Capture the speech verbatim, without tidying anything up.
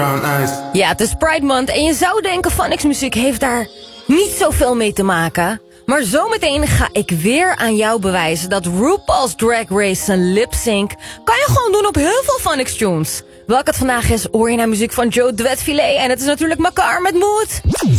Ja, het is Pride Month en je zou denken Phonics muziek heeft daar niet zoveel mee te maken. Maar zometeen ga ik weer aan jou bewijzen dat RuPaul's Drag Race zijn lip sync kan je gewoon doen op heel veel Phonics tunes. Welke het vandaag is, hoor je naar muziek van Joe Duetfilet en het is natuurlijk Makar met Mood.